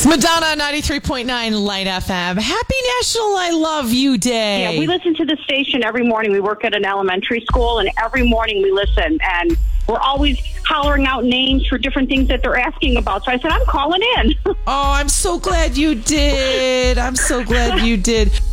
Madonna, 93.9 Light FM. Happy National I Love You Day. Yeah, we listen to the station every morning. We work at an elementary school, and every morning we listen. And we're always hollering out names for different things that they're asking about. So I said, I'm calling in. Oh, I'm so glad you did. I'm so glad you did.